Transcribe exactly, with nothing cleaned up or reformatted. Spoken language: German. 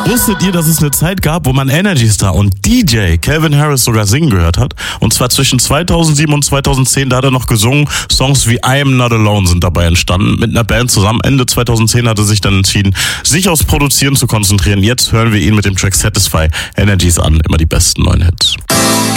Wusstet ihr, dass es eine Zeit gab, wo man Energy Star und D J Calvin Harris sogar singen gehört hat? Und zwar zwischen zweitausendsieben und zweitausendzehn, da hat er noch gesungen. Songs wie I Am Not Alone sind dabei entstanden, mit einer Band zusammen. Ende zweitausendzehn hat er sich dann entschieden, sich aufs Produzieren zu konzentrieren. Jetzt hören wir ihn mit dem Track Satisfy Energies an, immer die besten neuen Hits.